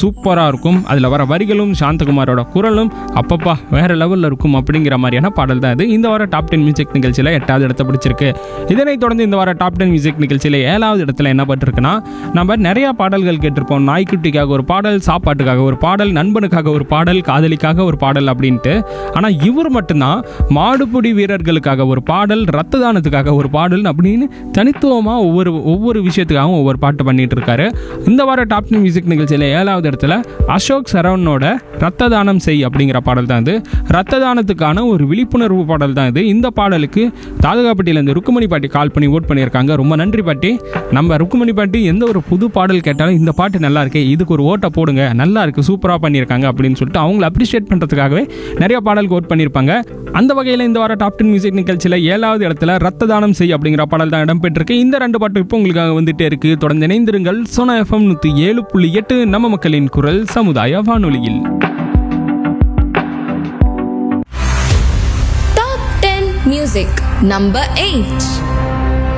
சூப்பராக இருக்கும். அதில் வர வரிகளும் சாந்தகுமாரோட குரலும் அப்பப்பா வேறு லெவலில் இருக்கும் அப்படிங்கிற மாதிரியான பாடல் தான் இது. இந்த வார டாப் 10 மியூசிக் நிகழ்ச்சியில் 8வது இடத்தை பிடிச்சிருக்கு. இதனைத் தொடர்ந்து இந்த வார டாப் 10 மியூசிக் நிகழ்ச்சியில் 7வது இடத்துல என்ன பட்டிருக்குன்னா, நம்ம நிறையா பாடல்கள் கேட்டிருப்போம். நாய்க்குட்டிக்காக ஒரு பாடல், சாப்பாட்டுக்காக ஒரு பாடல், நண்பனுக்காக ஒரு பாடல், காதலிக்காக ஒரு பாடல் அப்படின்ட்டு. ஆனால் இவர் மட்டும்தான் மாடுபிடி வீரர்களுக்காக ஒரு பாடல், ரத்த தானத்துக்காக ஒரு பாடல் அப்படின்னு தனித்துவமாக ஒவ்வொரு விஷயத்துக்காகவும் ஒவ்வொரு பாட்டு பண்ணிட்டு இருக்காரு. இந்த வார டாப் 10 மியூசிக் நிகழ்ச்சியில் 7வது இடத்துல அசோக் சரவணோட ரத்த தானம் செய் அப்படிங்கிற பாடல் தான் இது. ரத்த தானத்துக்கான ஒரு விழிப்புணர்வு பாடல் தான் இது. இந்த பாடலுக்கு தாதகாப்பட்டியிலேருந்து ருக்குமணி பாட்டி கால் பண்ணி ஓட் பண்ணியிருக்காங்க. ரொம்ப நன்றி பாட்டி. நம்ம ருக்குமணி பாட்டி எந்த ஒரு புது பாடல் கேட்டாலும் இந்த பாட்டு நல்லா இருக்கு, இதுக்கு ஒரு ஓட்டை போடுங்க, நல்லா இருக்கு, சூப்பராக பண்ணியிருக்காங்க அப்படின்னு சொல்லிட்டு அவங்களை அப்ரிஷியேட் பண்ணுறதுக்காகவே நிறைய பாடலுக்கு ஓட் பண்ணியிருப்பாங்க. அந்த வகையில் இந்த வார டாப் 10 மியூசிக் நிகழ்ச்சியில் 7வது இடத்துல ரத்த தானம் செய் அப்படிங்கிற பாடல் தான் இடம்பெற்றிருக்கு. இந்த 2 பாட்டு இப்போ உங்களுக்காக வந்துட்டே இருக்கு. தொடர்ந்து இணைந்திருங்கள். சோனா FM 107.8 நம்ம மக்களின் குரல் சமுதாய வானொலியில். Top 10 Music Number 8.